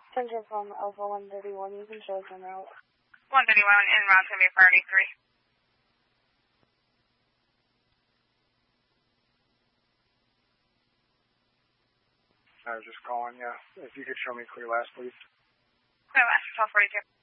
Center from Alpha 131, you can show us en route. 131 en route to be priority 3. I was just calling you. If you could show me clear last, please. Clear last, 1242.